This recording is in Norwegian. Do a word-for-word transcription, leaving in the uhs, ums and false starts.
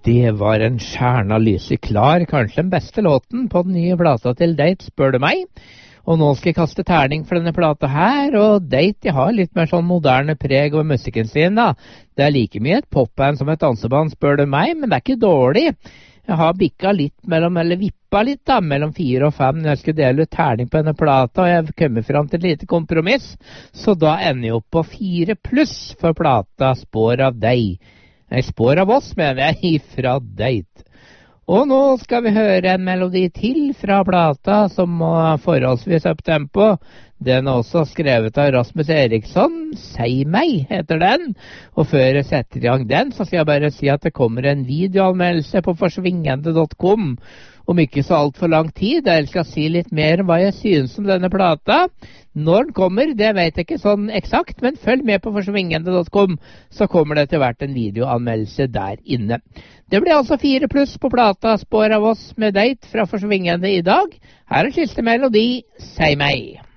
Det var en Stjerna lyser klar, kanskje den beste låten på den nye plata til Date, spør du meg. Og nå skal jeg kaste terning for denne plata her, og Date de har litt mer sånn moderne preg over musikken sin da. Det er like mye et popband som et danseband, spør du meg, men det er ikke dårlig. Jeg har bikket litt mellom, eller vippet litt da, mellom fire og fem når jeg skulle dele ut terning på denne plata, og jeg kommer frem til et lite kompromiss, så da ender jeg opp på fire pluss for plata Spår av deg. Nei, Spår av oss, mener jeg, ifra Date. Og nå skal vi høre en melodi til fra plata som må forholdsvis opp tempo. Den er også skrevet av Rasmus Eriksson. Si meg heter den. Og før jeg setter i gang den, så skal jeg bare si at det kommer en videoanmeldelse på forsvingende punktum com om ikke så alt for lang tid, der jeg skal si litt mer om hva jeg synes om denne plata. Når den kommer, det vet jeg ikke sånn eksakt, men følg med på forsvingende punktum com, så kommer det til hvert en videoanmeldelse der inne. Det blir altså fire pluss på plata Spår av oss med Date fra Forsvingende i dag. Her er siste melodi, Si meg.